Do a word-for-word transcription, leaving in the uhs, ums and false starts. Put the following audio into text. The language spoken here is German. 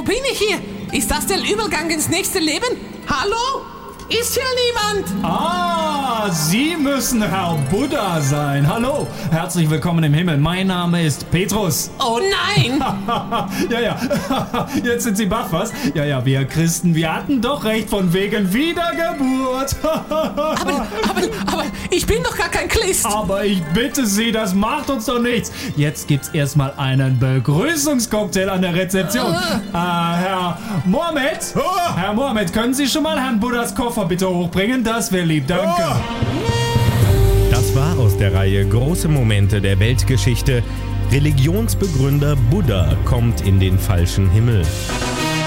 bin ich hier? Ist das der Übergang ins nächste Leben? Hallo? Ist hier niemand? Ah, Sie müssen Herr Buddha sein. Hallo, herzlich willkommen im Himmel. Mein Name ist Petrus. Oh nein! ja, ja, jetzt sind Sie baff, was? Ja, ja, wir Christen, wir hatten doch recht von wegen Wiedergeburt. aber, aber, aber ich bin doch gar kein Christ. Aber ich bitte Sie, das macht uns doch nichts. Jetzt gibt's erstmal einen Begrüßungscocktail an der Rezeption. Äh, Herr Mohammed, Herr Mohammed, können Sie schon mal Herrn Buddhas Koffer bitte hochbringen? Das wäre lieb, danke. Das war aus der Reihe Große Momente der Weltgeschichte. Religionsbegründer Buddha kommt in den falschen Himmel.